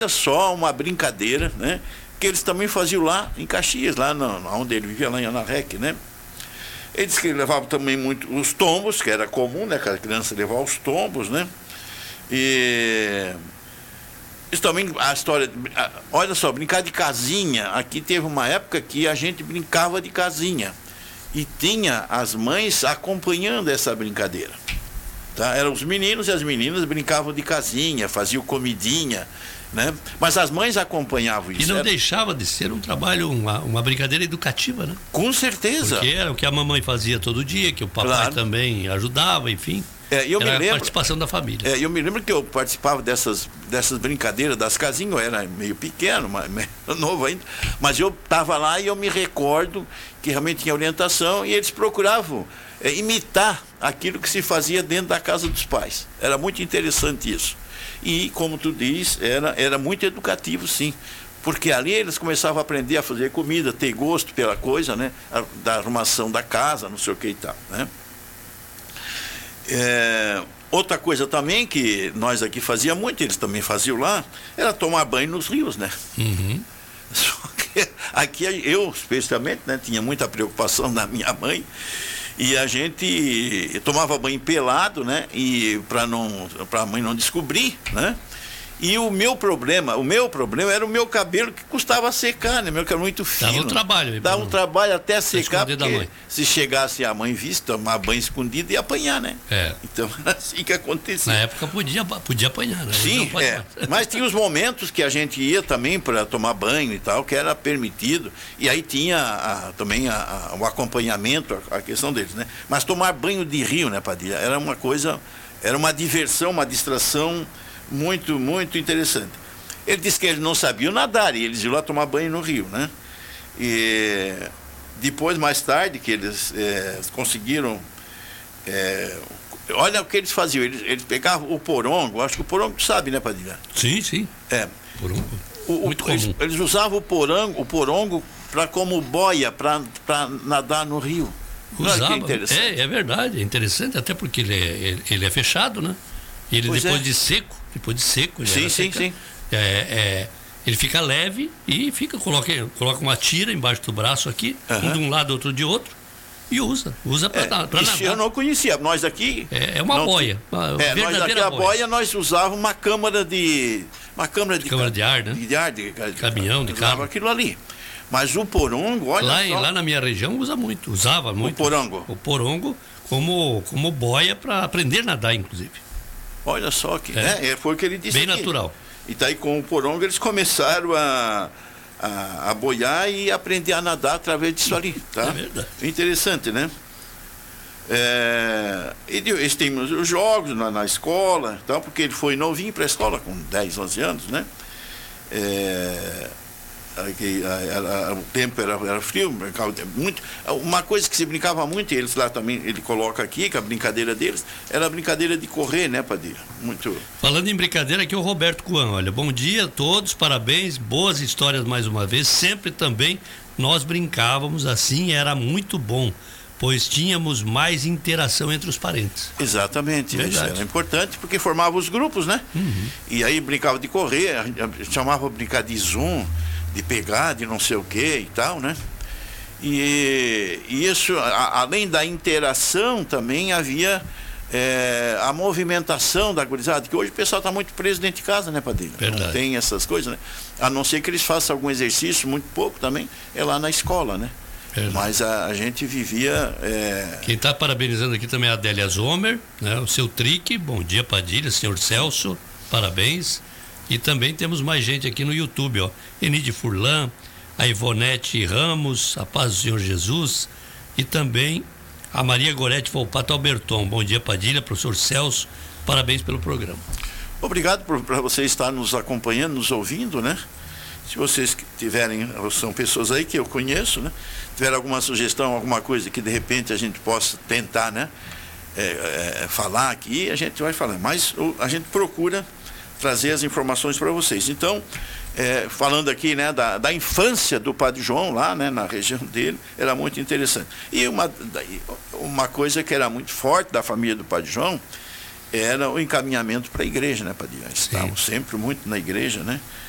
só uma brincadeira, né? Que eles também faziam lá em Caxias, lá onde ele vivia, lá em Anarrec, né? Ele disse que ele levava também muito os tombos, que era comum, né? Cada criança levar os tombos, né? E isso também, a história, olha só, brincar de casinha. Aqui teve uma época que a gente brincava de casinha e tinha as mães acompanhando essa brincadeira, tá? Eram os meninos e as meninas brincavam de casinha, faziam comidinha, né? Mas as mães acompanhavam isso. E não deixava de ser um trabalho, uma brincadeira educativa, né? Com certeza. Porque era o que a mamãe fazia todo dia, que o papai também ajudava, enfim. Era a participação da família. Eu me lembro que eu participava dessas brincadeiras das casinhas. Eu era meio pequeno, meio novo ainda, mas eu estava lá e eu me recordo que realmente tinha orientação e eles procuravam imitar aquilo que se fazia dentro da casa dos pais. Era muito interessante isso. E, como tu diz, era muito educativo, sim. Porque ali eles começavam a aprender a fazer comida, ter gosto pela coisa, né? Da arrumação da casa, não sei o que e tal, né? Outra coisa também que nós aqui fazia muito, eles também faziam lá, era tomar banho nos rios, né? Uhum. Só que aqui eu, especialmente, né, tinha muita preocupação da minha mãe, e a gente tomava banho pelado, né? E para a mãe não descobrir, né? E o meu problema era o meu cabelo que custava secar, né? Meu cabelo muito fino. Dava um trabalho. Dava um trabalho até secar, porque se chegasse a mãe visse, tomar banho escondido, ia apanhar, né? Então era assim que acontecia. Na época podia apanhar, né? Sim, mas tinha os momentos que a gente ia também para tomar banho e tal, que era permitido, e aí tinha também o acompanhamento, a questão deles, né? Mas tomar banho de rio, né, Padilha? Era uma coisa, era uma diversão, uma distração muito, muito interessante. Ele disse que eles não sabiam nadar e eles iam lá tomar banho no rio, né? E depois, mais tarde, que eles conseguiram... olha o que eles faziam. Eles pegavam o porongo, acho que o porongo tu sabe, né, Padilha? Sim, sim. Porongo. Muito comum. Eles usavam o porongo como boia para nadar no rio. Usava. É verdade, é interessante, até porque ele é fechado, né? E ele depois de seco, sim. Ele fica leve e coloca uma tira embaixo do braço aqui, um de um lado, outro de outro, e usa para nadar. Isso eu não conhecia. Nós aqui... É uma boia. Nós aqui a boia nós usávamos uma câmara de ar, né? De ar, de caminhão, de carro. Aquilo ali. Mas o porongo, olha só. Lá na minha região usava muito. O porongo como boia para aprender a nadar, inclusive. Olha só que foi o que ele disse. Bem aqui. Natural. E daí com o porongo eles começaram a boiar e aprender a nadar através disso ali, tá? É verdade. Interessante, né? E eles têm os jogos na escola, tá? Porque ele foi novinho para a escola, com 10, 11 anos, né? O tempo era frio, muito. Uma coisa que se brincava muito, e eles lá também, ele coloca aqui, que a brincadeira deles era a brincadeira de correr, né, Padilha? Muito. Falando em brincadeira, aqui é o Roberto Coan. Olha, bom dia a todos, parabéns, boas histórias mais uma vez. Sempre também nós brincávamos assim, era muito bom, pois tínhamos mais interação entre os parentes. Exatamente, isso era importante, porque formava os grupos, né? Uhum. E aí brincava de correr, a gente chamava brincar de zoom, de pegar, de não sei o que e tal, né? E isso, além da interação, também havia a movimentação da gurizada, que hoje o pessoal está muito preso dentro de casa, né, Padilha? Verdade. Não tem essas coisas, né? A não ser que eles façam algum exercício, muito pouco também, lá na escola, né? Verdade. Mas a gente vivia... Quem está parabenizando aqui também é a Adélia Zomer, né? O seu Trique, bom dia, Padilha, senhor Celso, parabéns. E também temos mais gente aqui no YouTube, ó. Enide Furlan, a Ivonete Ramos, a paz do Senhor Jesus, e também a Maria Gorete Volpato Alberton. Bom dia, Padilha, professor Celso, parabéns pelo programa. Obrigado por você estar nos acompanhando, nos ouvindo, né? Se vocês tiverem, são pessoas aí que eu conheço, né? Tiver alguma sugestão, alguma coisa que de repente a gente possa tentar, né? Falar aqui, a gente vai falar, mas a gente procura trazer as informações para vocês. Então, falando aqui, né, da infância do Padre João lá, né, na região dele, era muito interessante. E uma coisa que era muito forte da família do Padre João era o encaminhamento para a igreja, né, Padre? Estavam sempre muito na igreja, né?